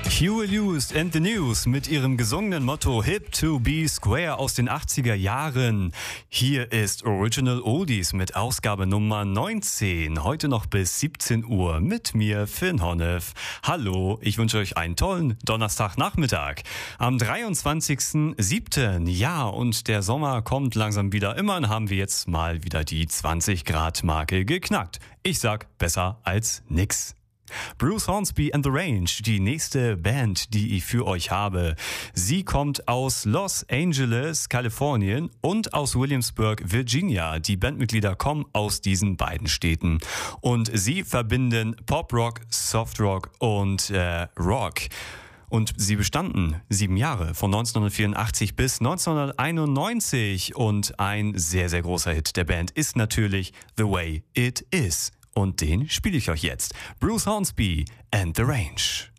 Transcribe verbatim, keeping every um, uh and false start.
Huey Lewis and the News mit ihrem gesungenen Motto Hip to be Square aus den achtziger Jahren. Hier ist Original Oldies mit Ausgabe Nummer neunzehn. Heute noch bis siebzehn Uhr mit mir, Finn Honnef. Hallo, ich wünsche euch einen tollen Donnerstagnachmittag. Am dreiundzwanzigsten siebten Ja, und der Sommer kommt langsam wieder. Immerhin haben wir jetzt mal wieder die zwanzig Grad Marke geknackt. Ich sag besser als nix. Bruce Hornsby and the Range, die nächste Band, die ich für euch habe. Sie kommt aus Los Angeles, Kalifornien und aus Williamsburg, Virginia. Die Bandmitglieder kommen aus diesen beiden Städten. Und sie verbinden Pop-Rock, Soft-Rock und äh, Rock. Und sie bestanden sieben Jahre, von neunzehnhundertvierundachtzig bis neunzehnhunderteinundneunzig. Und ein sehr, sehr großer Hit der Band ist natürlich The Way It Is. Und den spiele ich euch jetzt. Bruce Hornsby and the Range.